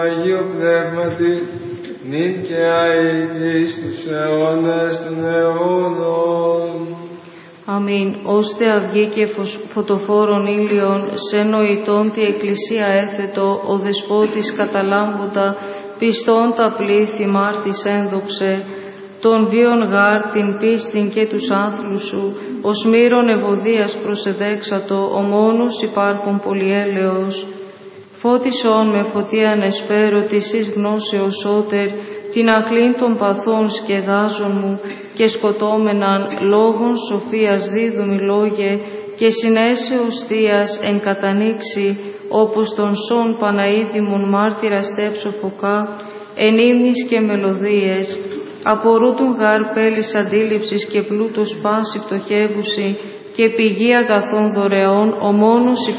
Αγίου Πνεύματι, νυν και αεί και εις τους αιώνας των αιώνων. Αμήν. Ώστε αυγή και φωτοφόρων ήλιον, σε νοητών τη Εκκλησία έθετο, ο Δεσπότης καταλάμποντα, πιστών τα πλήθη μάρτης ένδοξε, των βίων γάρ την πίστην και τους άθλους σου, ως μύρον ευωδίας προσεδέξατο, ο μόνος υπάρχον πολυέλεος. Φώτισον με φωτίαν εσπέρω της εις γνώσεως ότερ, την αχλήν των παθών σκεδάζων μου και σκοτώμεναν λόγων σοφίας δίδουμι λόγε και συνέσεως θείας εν κατανοίξει, όπως τον σών Παναίδημον μάρτυρα στέψω φωκά, εν ύμνης και μελωδίες, απορούτουν γάρ πέλης αντίληψης και πλούτος πάση πτωχεύουση και πηγή αγαθών δωρεών, ο μόνος